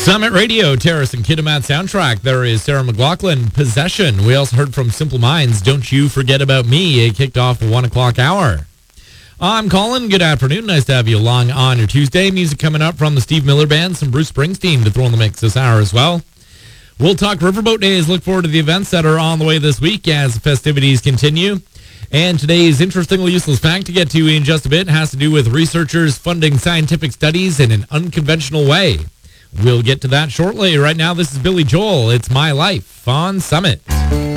Summit Radio, Terrace and Kitimat soundtrack. There is Sarah McLachlan, Possession. We also heard from Simple Minds, Don't You Forget About Me. It kicked off the 1 o'clock hour. I'm Colin. Good afternoon. Nice to have you along on your Tuesday. Music coming up from the Steve Miller Band, some Bruce Springsteen to throw in the mix this hour as well. We'll talk Riverboat Days. Look forward to the events that are on the way this week as the festivities continue. And today's interestingly useless fact to get to in just a bit has to do with researchers funding scientific studies in an unconventional way. We'll get to that shortly. Right now, this is Billy Joel. It's My Life on Summit.